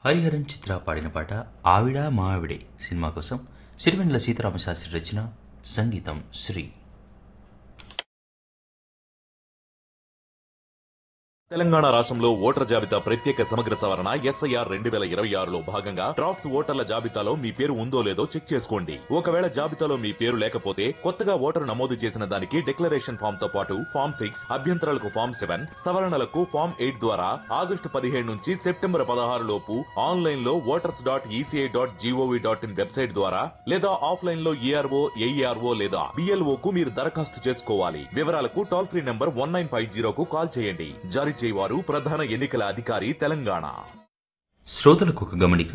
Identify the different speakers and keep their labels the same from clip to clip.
Speaker 1: హరిహరన్ చిత్ర పాడిన పాట ఆవిడ మా ఆవిడే సినిమా కోసం సిరివెన్నెల సీతారామశాస్త్రి రచన, సంగీతం శ్రీ.
Speaker 2: తెలంగాణ రాష్ట్రంలో ఓటర్ జాబితా ప్రత్యేక సమగ్ర సవరణ SIR 2026లో భాగంగా డ్రాఫ్ట్స్ ఓటర్ల జాబితాలో మీ పేరు ఉందో లేదో చెక్ చేసుకోండి. ఒకవేళ జాబితాలో మీ పేరు లేకపోతే కొత్తగా ఓటరు నమోదు చేసిన దానికి డిక్లరేషన్ ఫామ్ తో పాటు ఫామ్ 6, అభ్యంతరాలకు ఫామ్ 7, సవరణలకు ఫామ్ 8 ద్వారా ఆగస్టు 15 నుంచి సెప్టెంబర్ 16 లోపు ఆన్లైన్ లో voters.eci.gov.in వెబ్సైట్ ద్వారా లేదా ఆఫ్లైన్ లో ERO, AERO లేదా BLO కు మీరు దరఖాస్తు చేసుకోవాలి. వివరాలకు టోల్ ఫ్రీ నంబర్ 1950 కు కాల్ చేయండి. జారీ చేయవారు ప్రధాన ఎన్నికల అధికారి తెలంగాణ.
Speaker 1: శ్రోతలకు ఒక గమనిక.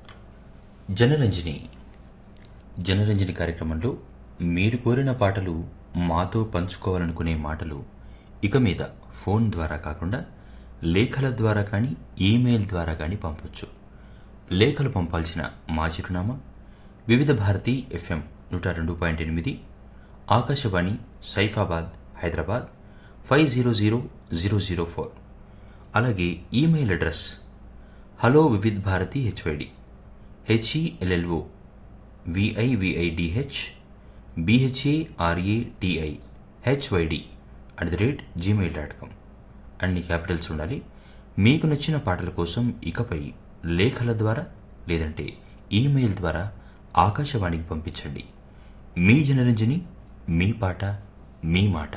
Speaker 1: జనరంజని కార్యక్రమంలో మీరు కోరిన పాటలు మాతో పంచుకోవాలనుకునే మాటలు ఇక మీద ఫోన్ ద్వారా కాకుండా లేఖల ద్వారా కానీ ఈమెయిల్ ద్వారా కానీ పంపొచ్చు. లేఖలు పంపాల్సిన మా చిరునామా వివిధ భారతి FM 102.8, ఆకాశవాణి సైఫాబాద్ హైదరాబాద్ 500004. అలాగే email address hello Vividh Bharati HYD HELLO VIVIDH BHARATI HYD @gmail.com. అన్ని క్యాపిటల్స్ ఉండాలి. మీకు నచ్చిన పాటల కోసం ఇకపై లేఖల ద్వారా లేదంటే ఈమెయిల్ ద్వారా ఆకాశవాణికి పంపించండి. మీ జనరంజని, మీ పాట, మీ మాట.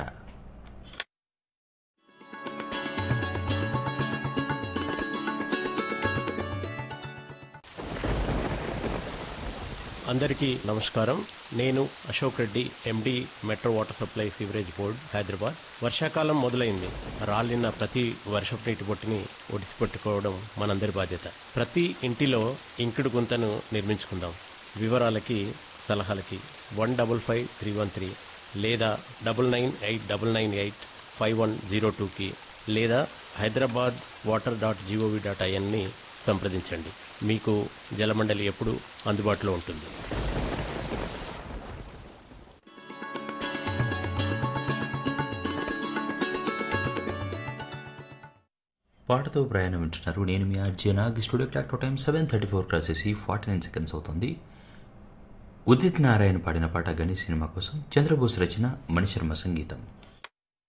Speaker 3: అందరికీ నమస్కారం. నేను Ashok Reddy, MD, metro water supply sewerage board, Hyderabad. వర్షాకాలం మొదలైంది. రాలిన ప్రతి వర్షపు నీటి బొట్టుని ఒడిసిపెట్టుకోవడం మనందరి బాధ్యత. ప్రతి ఇంటిలో ఇంకుడు గుంతను నిర్మించుకుందాం. వివరాలకి సలహాలకి 155313 లేదా 9989985102కి లేదా hyderabadwater.gov.in సంప్రదించండి. మీకు జలమండలి ఎప్పుడు అందుబాటులో ఉంటుంది.
Speaker 1: పాటతో ప్రయాణం వింటున్నారు. నేను మీ RJ Nag. Studio clock time 7:34 cross చేసి 49 సెకండ్స్ అవుతుంది. ఉదిత్ నారాయణ పాడిన పాట గణేష్ సినిమా కోసం, చంద్రబోస్ రచన, మణిశర్మ సంగీతం.